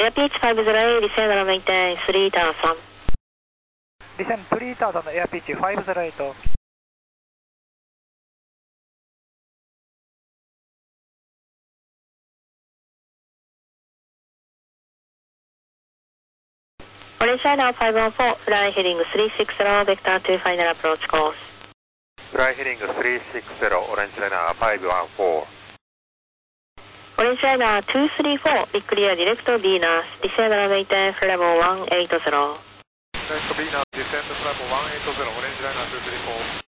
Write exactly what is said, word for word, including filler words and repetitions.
エアピーチファイブゼロエイト、リセーナーメインテンスリーターさん。 リセンスリーターさんのエアピーチファイブゼロエイト。 オレンジライナーファイブワンフォー、フライヘディングスリーシックスゼロ、ベクターツーファイナルアプローチコース。 フライヘディングスリーシックスゼロ、オレンジライナーファイブワンフォー。 オレンジライナーツースリーフォー、ビッグリアディレクト B ナース、リセーナーメインテンフレボワンエイトゼロ。 ディレクト B ナース、ディセントフライボワンエイトゼロ、オレンジライナーツースリーフォー。